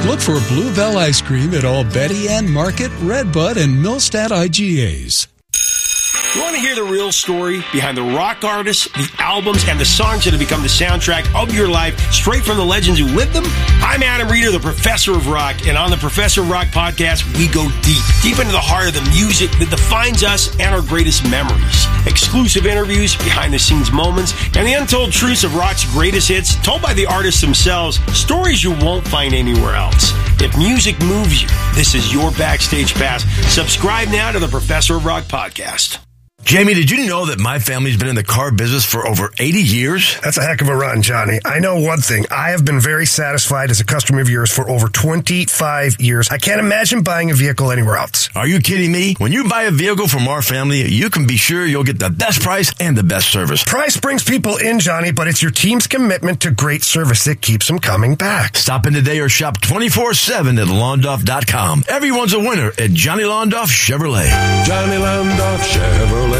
Look for Bluebell Ice Cream at all Betty Ann Market, Redbud, and Millstadt IGAs. You want to hear the real story behind the rock artists, the albums, and the songs that have become the soundtrack of your life, straight from the legends who lived them? I'm Adam Reeder, the Professor of Rock, and on the Professor of Rock podcast, we go deep into the heart of the music that defines us and our greatest memories. Exclusive interviews, behind-the-scenes moments, and the untold truths of rock's greatest hits, told by the artists themselves, stories you won't find anywhere else. If music moves you, this is your backstage pass. Subscribe now to the Professor of Rock podcast. Jamie, did you know that my family's been in the car business for over 80 years? That's a heck of a run, Johnny. I know one thing. I have been very satisfied as a customer of yours for over 25 years. I can't imagine buying a vehicle anywhere else. Are you kidding me? When you buy a vehicle from our family, you can be sure you'll get the best price and the best service. Price brings people in, Johnny, but it's your team's commitment to great service that keeps them coming back. Stop in today or shop 24/7 at Londoff.com. Everyone's a winner at Johnny Londoff Chevrolet. Johnny Londoff Chevrolet.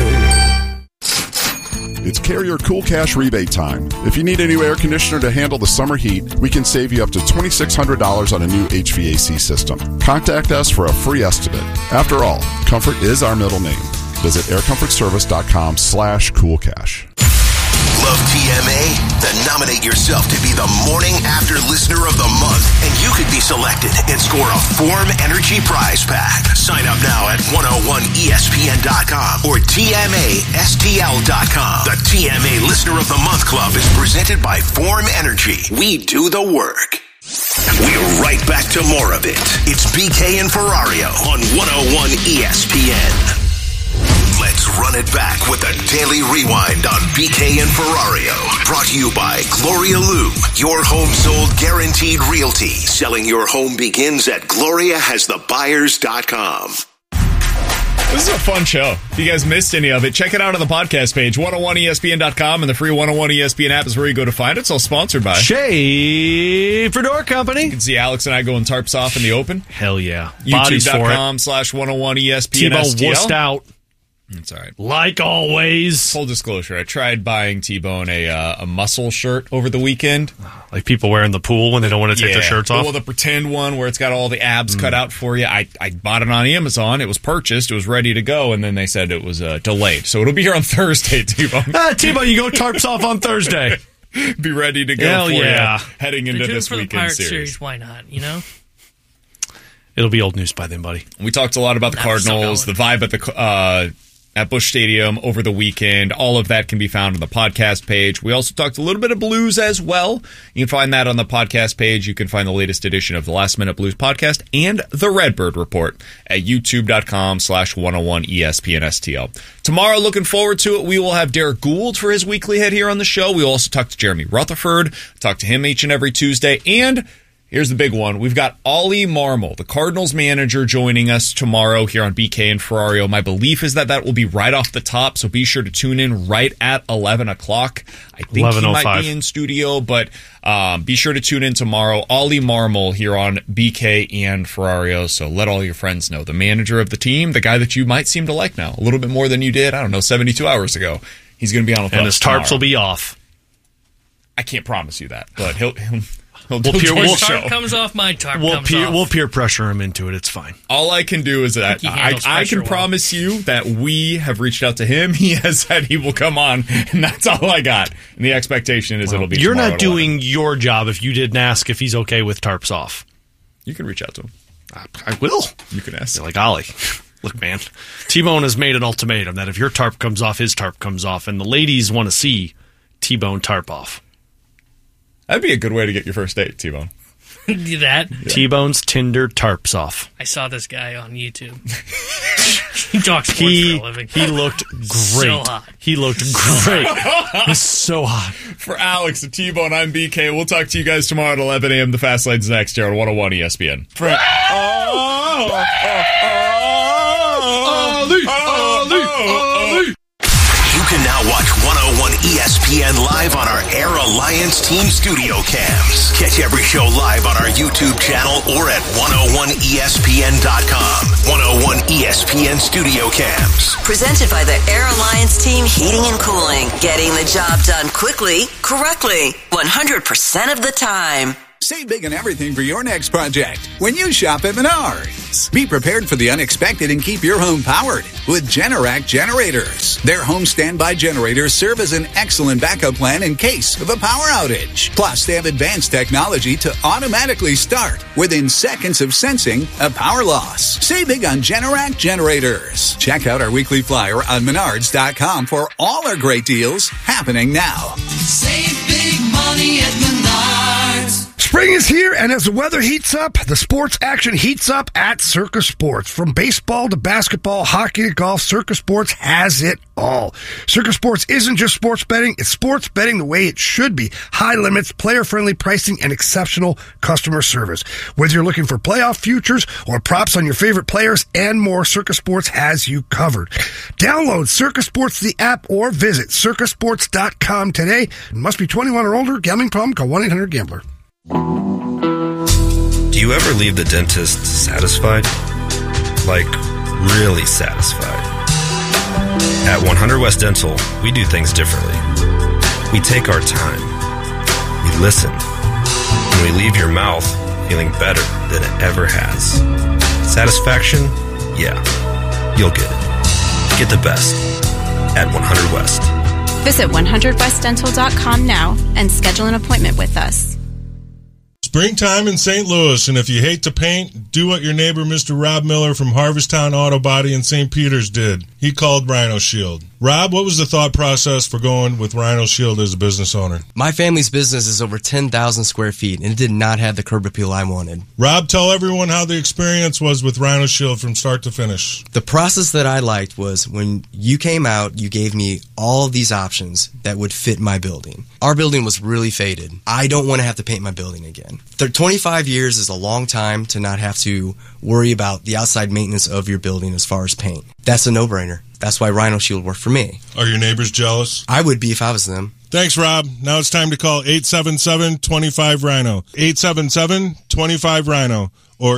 It's Carrier Cool Cash rebate time. If you need a new air conditioner to handle the summer heat, we can save you up to $2,600 on a new HVAC system. Contact us for a free estimate. After all, comfort is our middle name. Visit aircomfortservice.com/coolcash. Love TMA? Then nominate yourself to be the Morning After Listener of the Month, and you could be selected and score a Form Energy prize pack. Sign up now at 101ESPN.com or TMASTL.com. The TMA Listener of the Month Club is presented by Form Energy. We do the work. We're right back to more of it. It's BK and Ferrario on 101 ESPN. Let's run it back with a daily rewind on BK and Ferrario. Brought to you by Gloria Loom, your home sold guaranteed realty. Selling your home begins at GloriaHasTheBuyers.com. This is a fun show. If you guys missed any of it, check it out on the podcast page. 101ESPN.com and the free 101 ESPN app is where you go to find it. It's all sponsored by Schaefer Door Company. You can see Alex and I going tarps off in the open. Hell yeah. YouTube.com/101 ESPN T-Bone wussed out. That's all right. Like always. Full disclosure, I tried buying T-Bone a muscle shirt over the weekend. Like people wear in the pool when they don't want to take their shirts off? Well, the pretend one where it's got all the abs cut out for you. I bought it on Amazon. It was purchased. It was ready to go, and then they said it was delayed. So it'll be here on Thursday, T-Bone. T-Bone, you go tarps off on Thursday. Be ready to go you heading into this weekend series. Why not, you know? It'll be old news by then, buddy. We talked a lot about the Cardinals, the vibe at Busch Stadium over the weekend. All of that can be found on the podcast page. We also talked a little bit of blues as well. You can find that on the podcast page. You can find the latest edition of the Last Minute Blues podcast and the Redbird Report at youtube.com/101 ESPNSTL. Tomorrow, looking forward to it, we will have Derek Gould for his weekly hit here on the show. We will also talk to Jeremy Rutherford, talk to him each and every Tuesday, and here's the big one. We've got Ollie Marmol, the Cardinals manager, joining us tomorrow here on BK and Ferrario. My belief is that will be right off the top, so be sure to tune in right at 11 o'clock. I think he might be in studio, but be sure to tune in tomorrow. Ollie Marmol here on BK and Ferrario, so let all your friends know. The manager of the team, the guy that you might seem to like now, a little bit more than you did, 72 hours ago. He's going to be on with us. And his tarps will be off. I can't promise you that, but he'll tarp comes off, my tarp comes off. We'll peer pressure him into it. It's fine. All I can do is that I can promise you that we have reached out to him. He has said he will come on, and that's all I got. And the expectation is it'll be You're tomorrow not doing your job if you didn't ask if he's okay with tarps off. You can reach out to him. I will. You can ask. You're like, Ollie, look, man, T-Bone has made an ultimatum that if your tarp comes off, his tarp comes off, and the ladies want to see T-Bone tarp off. That'd be a good way to get your first date, T-Bone. Do that? Yeah. T-Bone's Tinder tarps off. I saw this guy on YouTube. He talks sports for a living. He looked great. So hot. He looked great. He's so hot. For Alex, T-Bone, I'm BK. We'll talk to you guys tomorrow at 11 a.m. The Fast Lane's next here on 101 ESPN. You can now watch 101 ESPN live on our Air Alliance Team Studio Cams. Catch every show live on our YouTube channel or at 101ESPN.com. 101 ESPN Studio Cams. Presented by the Air Alliance Team Heating and Cooling. Getting the job done quickly, correctly, 100% of the time. Save big on everything for your next project when you shop at Menards. Be prepared for the unexpected and keep your home powered with Generac generators. Their home standby generators serve as an excellent backup plan in case of a power outage. Plus, they have advanced technology to automatically start within seconds of sensing a power loss. Save big on Generac generators. Check out our weekly flyer on Menards.com for all our great deals happening now. Save big money at Menards. Spring is here, and as the weather heats up, the sports action heats up at Circus Sports. From baseball to basketball, hockey to golf, Circus Sports has it all. Circus Sports isn't just sports betting, it's sports betting the way it should be. High limits, player-friendly pricing, and exceptional customer service. Whether you're looking for playoff futures or props on your favorite players and more, Circus Sports has you covered. Download Circus Sports, the app, or visit circusports.com today. It must be 21 or older. Gambling problem? Call 1-800-GAMBLER. Do you ever leave the dentist satisfied? Like, really satisfied? At 100 West Dental, we do things differently. We take our time. We listen. And we leave your mouth feeling better than it ever has. Satisfaction? Yeah. You'll get it. Get the best at 100 West. Visit 100westdental.com now and schedule an appointment with us. Springtime in St. Louis, and if you hate to paint, do what your neighbor Mr. Rob Miller from Harvesttown Auto Body in St. Peters did. He called Rhino Shield. Rob, what was the thought process for going with Rhino Shield as a business owner? My family's business is over 10,000 square feet, and it did not have the curb appeal I wanted. Rob, tell everyone how the experience was with Rhino Shield from start to finish. The process that I liked was when you came out, you gave me all of these options that would fit my building. Our building was really faded. I don't want to have to paint my building again. 25 years is a long time to not have to worry about the outside maintenance of your building as far as paint. That's a no-brainer. That's why Rhino Shield worked for me. Are your neighbors jealous? I would be if I was them. Thanks, Rob. Now it's time to call 877-25-RHINO. 877-25-RHINO or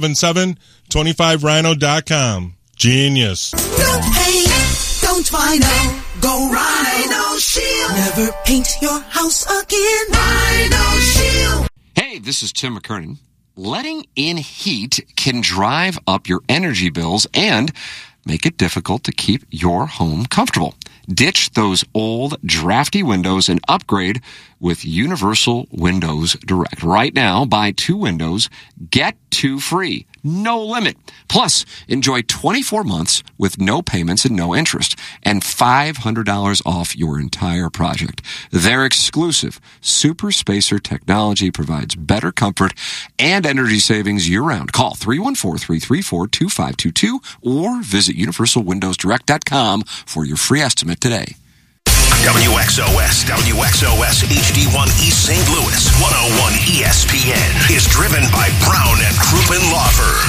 877-25rhino.com. Genius. No pain, don't Rhino. Go Rhino Shield. Never paint your house again. Rhino Shield. Hey, this is Tim McKernan. Letting in heat can drive up your energy bills and make it difficult to keep your home comfortable. Ditch those old, drafty windows and upgrade with Universal Windows Direct. Right now, buy 2 windows, get 2 free. No limit. Plus, enjoy 24 months with no payments and no interest, and $500 off your entire project. Their exclusive Super Spacer technology provides better comfort and energy savings year-round. Call 314-334-2522 or visit universalwindowsdirect.com for your free estimate today. WXOS HD1 East St. Louis 101 ESPN is driven by Brown and Crouppen Law Firm.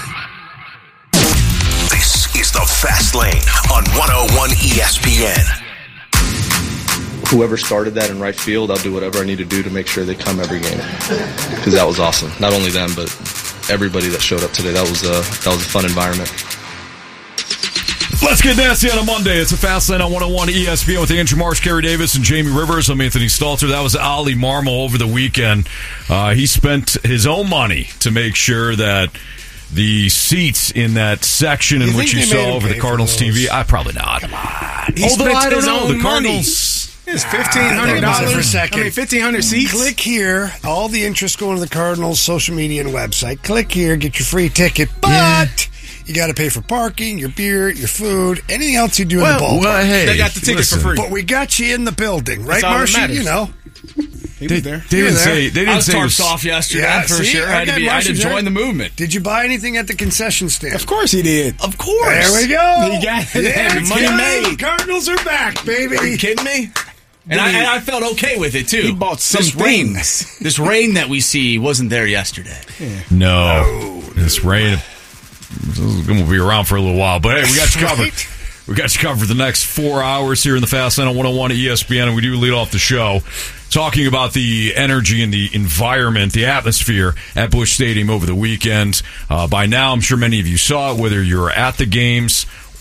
This is the Fast Lane on 101 ESPN. Whoever started that in right field, I'll do whatever I need to do to make sure they come every game, because that was awesome. Not only them, but everybody that showed up today. That was a fun environment. Let's get nasty on a Monday. It's a Fast Lane on 101 ESPN with Andrew Marsh, Kerry Davis, and Jamie Rivers. I'm Anthony Stalter. That was Ali Marmol over the weekend. He spent his own money to make sure that the seats in that section in which you saw over the Cardinals TV. Probably not. Come on. Although I don't know, the Cardinals. It's $1,500 for a second. 1,500 seats. Click here. All the interest going to the Cardinals social media and website. Click here, get your free ticket. But you got to pay for parking, your beer, your food, anything else you do in the ballpark. Well, hey, they got the ticket for free. But we got you in the building, right, Marcia? You know. He was there. They didn't say. I was tarped off yesterday for sure. I had to join the movement. Did you buy anything at the concession stand? Of course he did. Of course. There we go. He got it. Yeah, Money made. Cardinals are back, baby. Are you kidding me? And I felt okay with it, too. He bought some things. This rain that we see wasn't there yesterday. Yeah. No. This rain is going to be around for a little while. But, hey, we got you covered. We got you covered for the next 4 hours here in the Fast Lane on 101 ESPN. And we do lead off the show talking about the energy and the environment, the atmosphere at Busch Stadium over the weekend. By now, I'm sure many of you saw it, whether you're at the games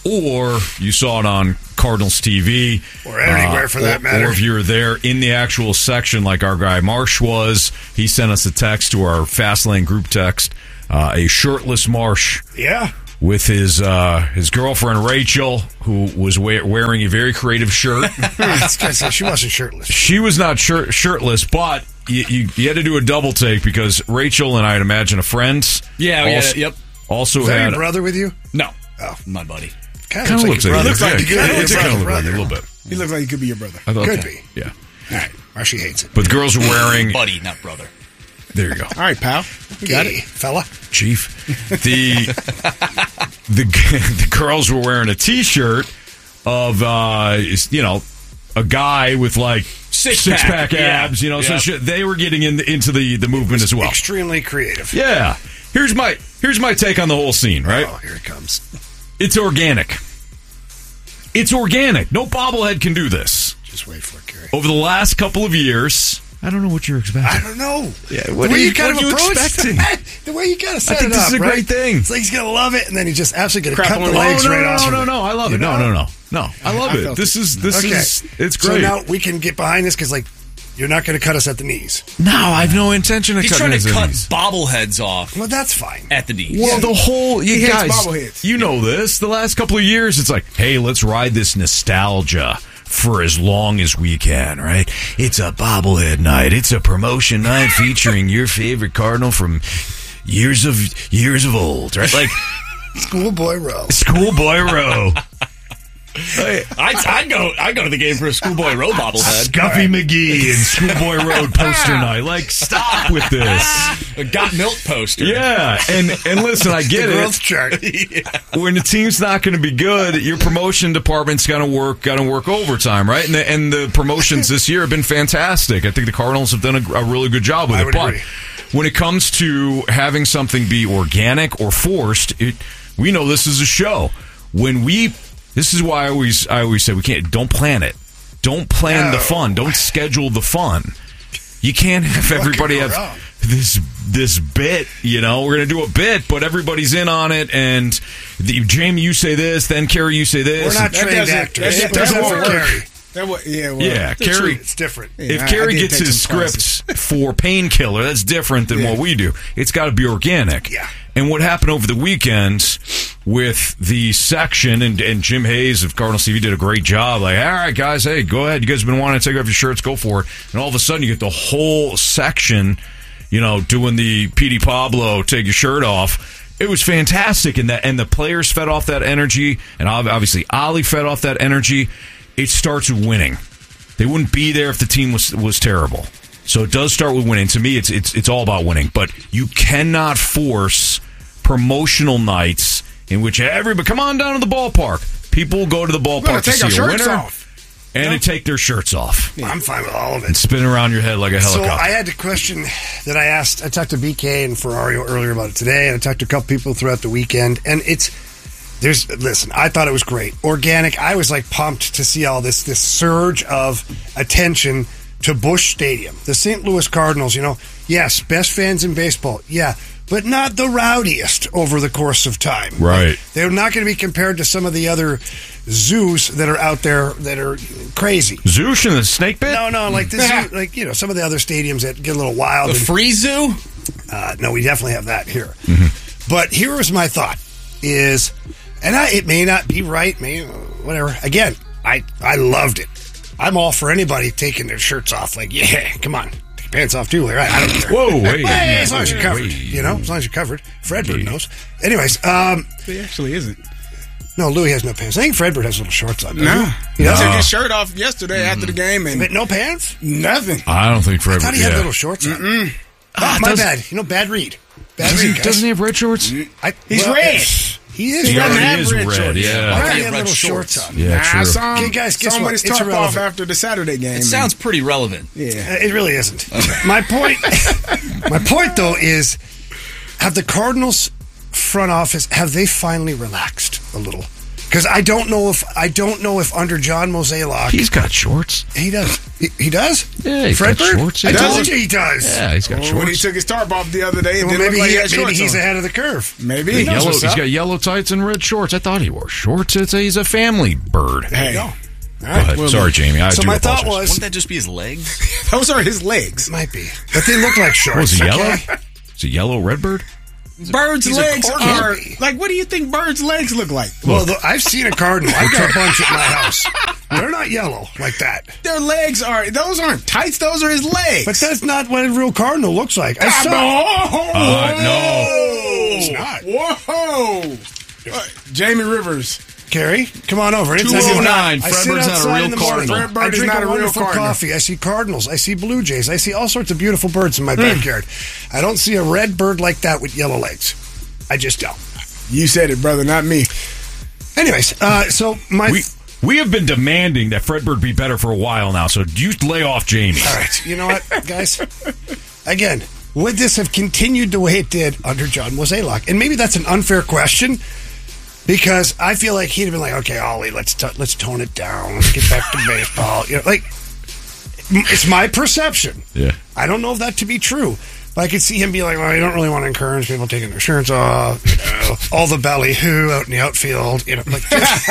or you saw it on Cardinals TV. Or anywhere for that matter. Or if you're there in the actual section like our guy Marsh was, he sent us a text to our Fastlane group text, a shirtless Marsh. Yeah. With his girlfriend Rachel, who was wearing a very creative shirt. She wasn't shirtless. She was not shirtless, but you had to do a double take because Rachel and I'd imagine a friend. Yep. Also Is that had your brother with you? No. Oh, my buddy. Kind of looks like He looks like he could be your kind of brother. looks like a little bit. He looks like he could be your brother. Could be. Yeah. All right. Or she hates it. But the girls were wearing. Buddy, not brother. There you go. All right, pal. You got it, fella. Chief. The girls were wearing a T-shirt of a guy with like six-pack abs. Yeah. So they were getting into the movement as well. Extremely creative. Yeah. Here's my take on the whole scene. Right. Oh, here it comes. It's organic. It's organic. No bobblehead can do this. Just wait for it, Kerry. Over the last couple of years. I don't know what you're expecting. I don't know. Yeah, what are you expecting? The way you kind of set I think it up, this is a great thing. It's like he's gonna love it, and then he's just absolutely gonna cut the legs right off. No, I love it. No, I love it. This is it's great. So now we can get behind this because you're not going to cut us at the knees. No, I have no intention of He's cutting trying to cut knees. bobbleheads off. Well, that's fine. At the knees. Well, the whole He hates guys, bobbleheads. you know this. The last couple of years, it's like, hey, let's ride this nostalgia for as long as we can, right? It's a bobblehead night. It's a promotion night featuring your favorite Cardinal from years of old, right? Like Schoolboy Row. Schoolboy Row. I'd go to the game for a Schoolboy Row bobblehead. Scuffy McGee and Schoolboy Road poster night. Like, stop with this. A Got Milk poster. Yeah, and listen, I get the it. growth chart. When the team's not going to be good, your promotion department's got to work overtime, right? And the promotions this year have been fantastic. I think the Cardinals have done a really good job with it. But when it comes to having something be organic or forced, we know this is a show. This is why I always say don't plan it. Don't plan the fun. Don't schedule the fun. You can't have everybody have this bit, we're going to do a bit, but everybody's in on it, and Jamie, you say this, then Kerry, you say this. We're not trained actors. It doesn't work. Kerry, it's different. If Kerry gets his scripts for Painkiller, that's different than what we do. It's got to be organic. Yeah. And what happened over the weekend with the section, and Jim Hayes of Cardinals TV did a great job. Like, all right, guys, hey, go ahead. You guys have been wanting to take off your shirts, go for it. And all of a sudden, you get the whole section, doing the Petey Pablo, take your shirt off. It was fantastic, and the players fed off that energy, and obviously Ollie fed off that energy. It starts with winning. They wouldn't be there if the team was terrible. So it does start with winning. To me, it's all about winning. But you cannot force promotional nights in which everybody come on down to the ballpark. People go to the ballpark to see a winner and to take their shirts off. Yeah. I'm fine with all of it. And spin around your head like a helicopter. So I had a question that I asked. I talked to BK and Ferrario earlier about it today, and I talked to a couple people throughout the weekend, and listen, I thought it was great. Organic. I was like pumped to see all this surge of attention to Busch Stadium. The St. Louis Cardinals, yes, best fans in baseball. Yeah, but not the rowdiest over the course of time. Right. They're not going to be compared to some of the other zoos that are out there that are crazy. Zoosh and the snake pit? No, like this zoo, like some of the other stadiums that get a little wild. The free zoo? No, we definitely have that here. Mm-hmm. But here was my thought is, and it may not be right, whatever. Again, I loved it. I'm all for anybody taking their shirts off. Like, yeah, come on. Take your pants off too. Right? I don't care. Whoa, wait. Hey, as long as you're covered. As long as you're covered. Fredbird knows. Anyways. He actually isn't. No, Louis has no pants. I think Fredbird has little shorts on. No. He took his shirt off yesterday after the game. But no pants? Nothing. I don't think Fredbird. I thought he had little shorts on. My bad. Bad read. Doesn't he have red shorts? He's red. He is. He already is red. I Yeah. thought he had little shorts on. Yeah, true. I saw him, Okay, guys, guess saw him what? with his It's top off irrelevant. after the Saturday game. It sounds pretty relevant. Yeah. It really isn't. My point, though, is have the Cardinals front office, have they finally relaxed a little? Because I don't know if under John Mozeliak He's got shorts. he does. He does? Yeah, he's Fred got Bird? shorts. I Yeah. told you he does. Yeah, he's got When he shorts. took his tarp off the other day, it Well, didn't look like he had maybe shorts he's on. ahead of the curve. Maybe. He's what's up. got yellow tights and red shorts. I thought he wore shorts. He's a family bird. Hey. Go. Go ahead. Well, Sorry, Jamie. I So do my apologize. thought was, Wouldn't that just be his legs? Those are his legs. might be, but they look like shorts. Was he yellow? okay? Is he yellow redbird? Birds' he's a legs cardinal. are like. What do you think birds' legs look like? Well, I've seen a cardinal. I've got a bunch at my house. They're not yellow like that. Their legs are. Those aren't tights. Those are his legs. But that's not what a real cardinal looks like. I saw. No. It's not. Whoa! Jamie Rivers. Carrie, come on over. It's 209. I Fred sit Bird's not a outside real in the morning. cardinal. Fred Bird I is drink not a a real wonderful cardinal. coffee. I see cardinals. I see blue jays. I see all sorts of beautiful birds in my backyard. I don't see a red bird like that with yellow legs. I just don't. You said it, brother, not me. Anyways, so my... We have been demanding that Fred Bird be better for a while now, so you lay off Jamie. All right, you know what, guys? Again, would this have continued the way it did under John Mozeliak? And maybe that's an unfair question, because I feel like he'd have been like, okay, Ollie, let's tone it down. Let's get back to baseball. You know, like, it's my perception. Yeah. I don't know if that to be true. But I could see him be like, well, I don't really want to encourage people taking their shirts off. You know, all the ballyhoo out in the outfield. You know, like,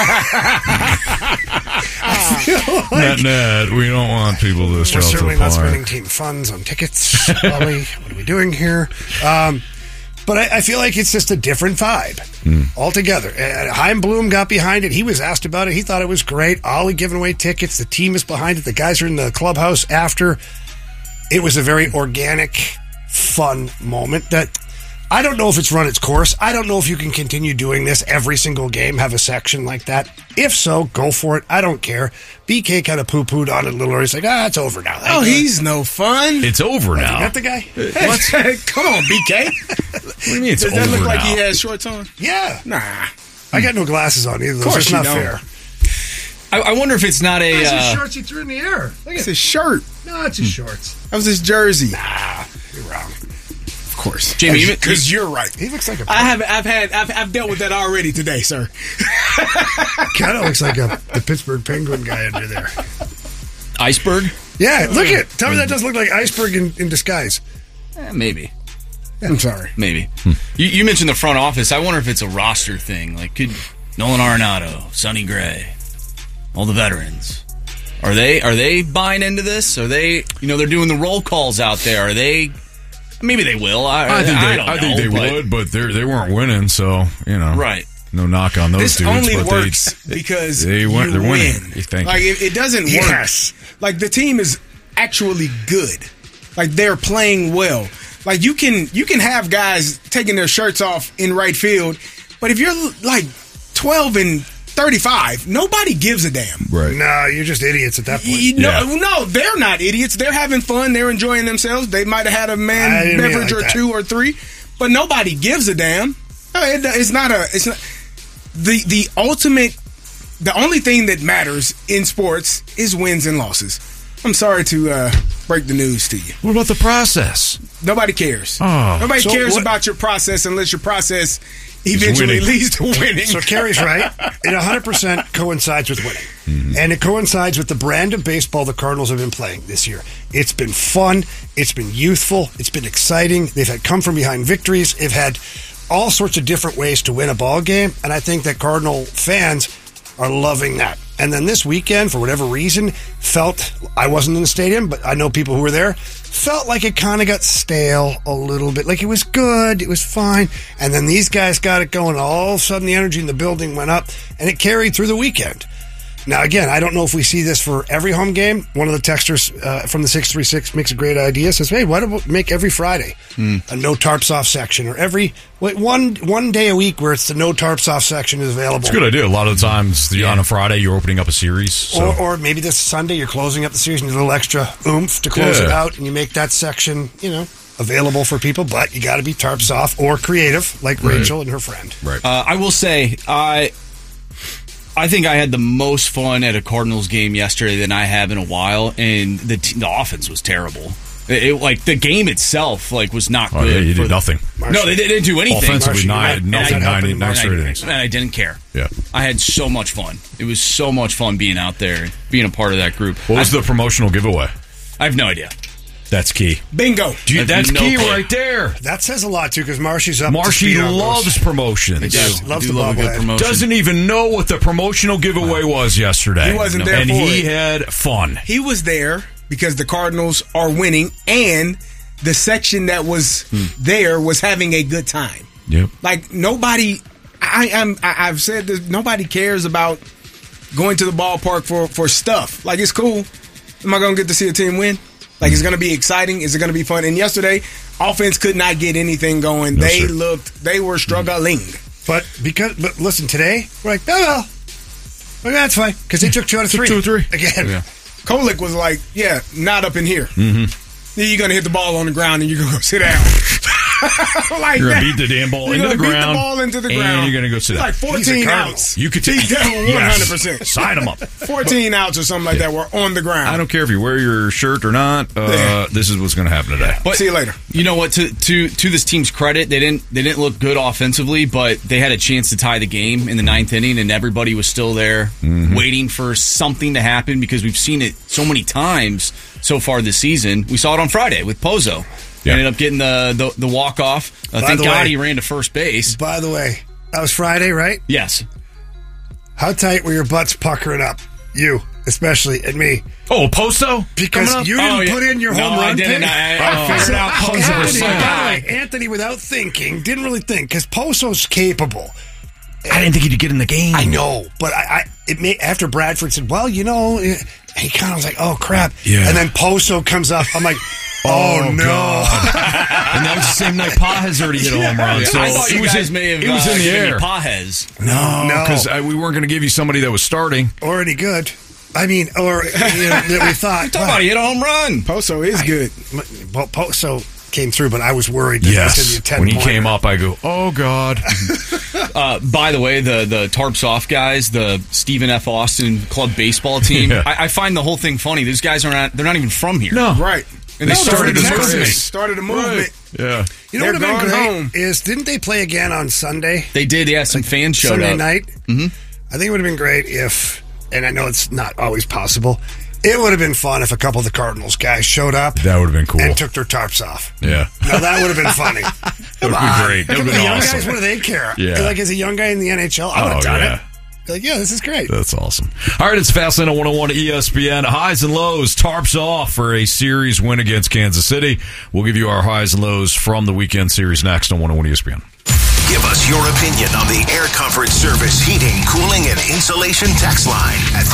I feel like Net, we don't want people to we're shelter certainly not apart. spending team funds on tickets. Ollie, what are we doing here? But I feel like it's just a different vibe altogether. Chaim Bloom got behind it. He was asked about it. He thought it was great. Ollie giving away tickets. The team is behind it. The guys are in the clubhouse after. It was a very organic, fun moment that I don't know if it's run its course. I don't know if you can continue doing this every single game, have a section like that. If so, go for it. I don't care. BK kind of poo-pooed on it a little early. He's like, it's over now. Oh, he's no fun. It's over now. You got the guy? Come on, BK. What do you mean it's Does over that look like now? he has shorts on? Yeah. Nah. I got no glasses on either. Of course It's you not don't. fair. I wonder if it's not a. That's his shorts he threw in the air. Look It's at his shirt. No, it's his shorts. That was his jersey. Nah, you're wrong. Of course, Jamie, because you're right. He looks like a... I've dealt with that already today, sir. kind of looks like the Pittsburgh Penguin guy under there. Iceberg? Yeah, look at it. Tell me that doesn't look like Iceberg in disguise. Maybe. I'm sorry. Maybe. You mentioned the front office. I wonder if it's a roster thing. Like, could Nolan Arenado, Sonny Gray, all the veterans, are they buying into this? Are they, they're doing the roll calls out there? Are they? Maybe they will. I think they would, but they weren't winning, so right. No knock on those This dudes. only but works because they're you winning. win. Thank Like you. it doesn't work. Yes. Like the team is actually good. Like they're playing well. Like you can have guys taking their shirts off in right field, but if you're like 12 and 35, nobody gives a damn. Right. No, you're just idiots at that point. No, they're not idiots. They're having fun. They're enjoying themselves. They might have had a man beverage or 2 or 3, but nobody gives a damn. It's not the ultimate. The only thing that matters in sports is wins and losses. I'm sorry to break the news to you. What about the process? Nobody cares. Oh. Nobody So cares what- about your process unless your process eventually winning. leads to winning. So Kerry's right. It 100% coincides with winning. Mm-hmm. And it coincides with the brand of baseball the Cardinals have been playing this year. It's been fun. It's been youthful. It's been exciting. They've had come from behind victories. They've had all sorts of different ways to win a ball game. And I think that Cardinal fans are loving that. And then this weekend, for whatever reason, I wasn't in the stadium, but I know people who were there, felt like it kind of got stale a little bit. Like it was good, it was fine. And then these guys got it going. All of a sudden, the energy in the building went up, and it carried through the weekend. Now, again, I don't know if we see this for every home game. One of the texters from the 636 makes a great idea. Says, hey, why don't we make every Friday a no tarps off section, or every one day a week where it's the no tarps off section is available. It's a good idea. A lot of the times on a Friday, you're opening up a series. So. Or maybe this Sunday you're closing up the series and you need a little extra oomph to close it out, and you make that section, available for people, but you got to be tarps off or creative, like Rachel and her friend. Right. I will say, I think I had the most fun at a Cardinals game yesterday than I have in a while, and the offense was terrible. Like the game itself, like was not good. Yeah, you did nothing. No, they didn't do anything. Offensively, nothing. 9 straight innings. And I didn't care. Yeah, I had so much fun. It was so much fun being out there, and being a part of that group. What was the promotional giveaway? I have no idea. That's key. Bingo. That's key right there. That says a lot too, because Marshy's up. Marshy loves promotions. I do. Loves I do the love a good bobblehead. promotion. Doesn't even know what the promotional giveaway was yesterday. He wasn't there and for he it. had fun. He was there because the Cardinals are winning, and the section that was there was having a good time. Yep. Like nobody, I've said this. Nobody cares about going to the ballpark for stuff. Like it's cool. Am I going to get to see a team win? Like it's going to be exciting. Is it going to be fun? And yesterday, offense could not get anything going. They were struggling. But listen, today we're like, well, that's fine because they took 2 out of 3. 2 or 3 again. Yeah. Kolick was like, yeah, not up in here. Mm-hmm. Then you're going to hit the ball on the ground and you're going to go sit down. Like you're that. going to beat the damn ball You're into the gonna ground. Beat the ball into the ground. And you're going to go sit down. Like 14 outs. You could take 100%. Sign them up. 14 outs or something like that were on the ground. I don't care if you wear your shirt or not. This is what's going to happen today. But see you later. You know what? To this team's credit, they didn't look good offensively, but they had a chance to tie the game in the 9th inning, and everybody was still there waiting for something to happen because we've seen it so many times so far this season. We saw it on Friday with Pozo. Yeah. Ended up getting the walk off. Thank God he ran to first base. By the way, that was Friday, right? Yes. How tight were your butts puckering up? You, especially, and me. Oh, Pozo? Because you didn't put in your home run I didn't. pick. I figured out Pozo. Anthony, without thinking, didn't really think, because Pozo's capable. I didn't think he'd get in the game. I know, but after Bradford said, well, he kind of was like, oh, crap. Yeah. And then Pozo comes up. I'm like, oh no. And that was the same night Pages already hit a home run. So I thought it you was guys may have it was in the given me air. Pages. No, because we weren't going to give you somebody that was starting. Or any good. I mean, or that we thought. Talk about he hit a home run. Pozo is good. Well, Pozo came through, but I was worried that it was going to be a 10 when he came up, I go, oh, God. By the way, the Tarps Off guys, the Stephen F. Austin Club baseball team, I find the whole thing funny. These guys they're not even from here. No. Right. And they started from a movement. Started a movement. Right. Yeah. You know They're what would have been gone great home. is, didn't they play again on Sunday? They did, yeah. Some fans showed Sunday up. night? Mm-hmm. I think it would have been great if, and I know it's not always possible, it would have been fun if a couple of the Cardinals guys showed up. That would have been cool. And took their tarps off. Yeah. Now that would have been funny. That would have been great. That would have The been young awesome. guys, what do they care? Yeah. Like, as a young guy in the NHL, I would have done yeah. it. Like, yeah, this is great. That's awesome. All right, it's Fastlane on 101 ESPN. Highs and lows, tarps off for a series win against Kansas City. We'll give you our highs and lows from the weekend series next on 101 ESPN. Give us your opinion on the Air Comfort Service heating, cooling, and insulation text line at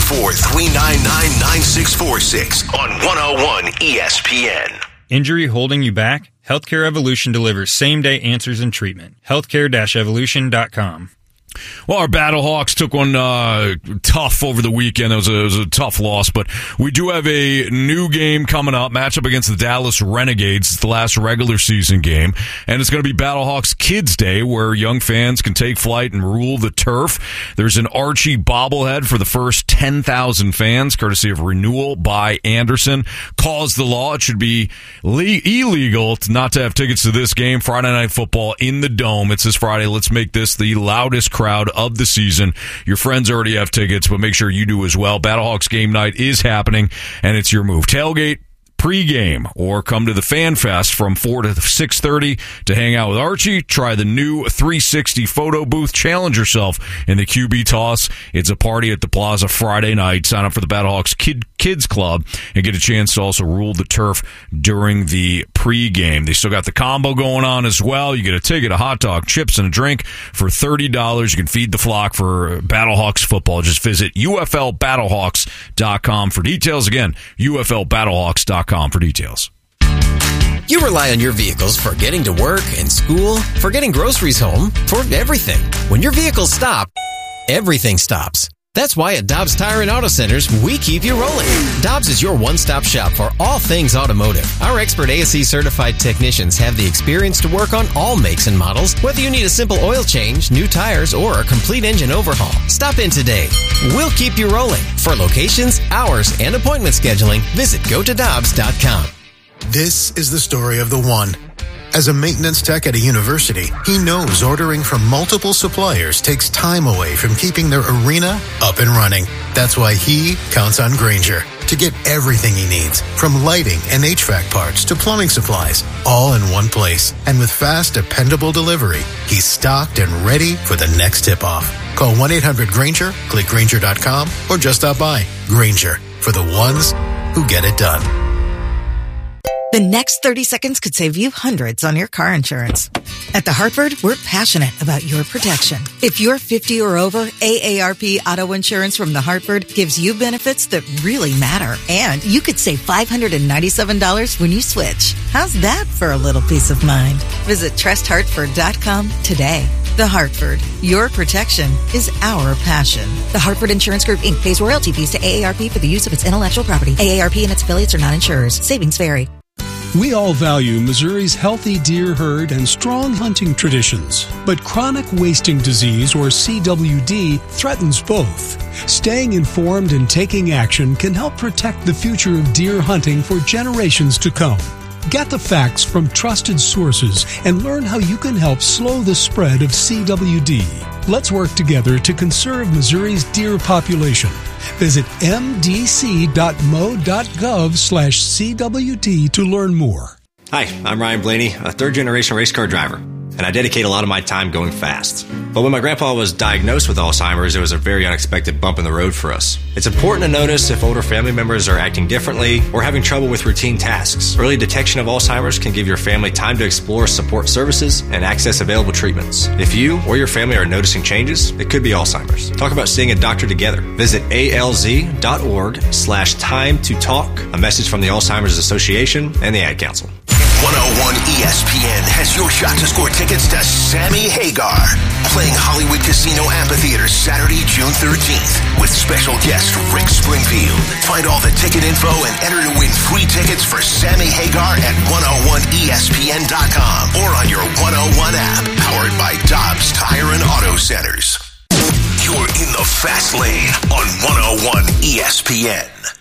314-399-9646 on 101 ESPN. Injury holding you back? Healthcare Evolution delivers same-day answers and treatment. Healthcare-evolution.com. Well, our Battlehawks took one tough over the weekend. It was a tough loss, but we do have a new game coming up, matchup against the Dallas Renegades. It's the last regular season game, and it's going to be Battlehawks Kids Day, where young fans can take flight and rule the turf. There's an Archie bobblehead for the first 10,000 fans, courtesy of Renewal by Anderson. Cause the law. It should be illegal not to have tickets to this game. Friday Night Football in the Dome. It's this Friday. Let's make this the loudest crowd of the season. Your friends already have tickets, but make sure you do as well. Battlehawks game night is happening, and it's your move. Tailgate, pregame, or come to the Fan Fest from 4 to 6:30 to hang out with Archie. Try the new 360 photo booth. Challenge yourself in the QB toss. It's a party at the Plaza Friday night. Sign up for the Battlehawks Kids Club and get a chance to also rule the turf during the pregame. They still got the combo going on as well. You get a ticket, a hot dog, chips, and a drink for $30. You can feed the flock for Battlehawks football. Just visit UFLBattlehawks.com for details. Again, UFLBattlehawks.com for details. You rely on your vehicles for getting to work and school, for getting groceries home, for everything. When your vehicles stop, everything stops. That's why at Dobbs Tire and Auto Centers, we keep you rolling. Dobbs is your one-stop shop for all things automotive. Our expert ASE certified technicians have the experience to work on all makes and models, whether you need a simple oil change, new tires, or a complete engine overhaul. Stop in today. We'll keep you rolling. For locations, hours, and appointment scheduling, visit GoToDobbs.com. This is the story of the one. As a maintenance tech at a university, he knows ordering from multiple suppliers takes time away from keeping their arena up and running. That's why he counts on Grainger to get everything he needs, from lighting and HVAC parts to plumbing supplies, all in one place. And with fast, dependable delivery, he's stocked and ready for the next tip-off. Call 1-800-GRAINGER, click Grainger.com, or just stop by. Grainger, for the ones who get it done. The next 30 seconds could save you hundreds on your car insurance. At The Hartford, we're passionate about your protection. If you're 50 or over, AARP Auto Insurance from The Hartford gives you benefits that really matter. And you could save $597 when you switch. How's that for a little peace of mind? Visit trusthartford.com today. The Hartford, your protection is our passion. The Hartford Insurance Group, Inc. pays royalty fees to AARP for the use of its intellectual property. AARP and its affiliates are not insurers. Savings vary. We all value Missouri's healthy deer herd and strong hunting traditions, but chronic wasting disease, or CWD, threatens both. Staying informed and taking action can help protect the future of deer hunting for generations to come. Get the facts from trusted sources and learn how you can help slow the spread of CWD. Let's work together to conserve Missouri's deer population. Visit mdc.mo.gov/CWD to learn more. Hi, I'm Ryan Blaney, a third-generation race car driver, and I dedicate a lot of my time going fast. But when my grandpa was diagnosed with Alzheimer's, it was a very unexpected bump in the road for us. It's important to notice if older family members are acting differently or having trouble with routine tasks. Early detection of Alzheimer's can give your family time to explore support services and access available treatments. If you or your family are noticing changes, it could be Alzheimer's. Talk about seeing a doctor together. Visit alz.org/time to talk. A message from the Alzheimer's Association and the Ad Council. 101 ESPN has your shot to score tickets to Sammy Hagar playing Hollywood Casino Amphitheater Saturday, June 13th with special guest Rick Springfield. Find all the ticket info and enter to win free tickets for Sammy Hagar at 101ESPN.com or on your 101 app, powered by Dobbs Tire and Auto Centers. You're in the fast lane on 101 ESPN.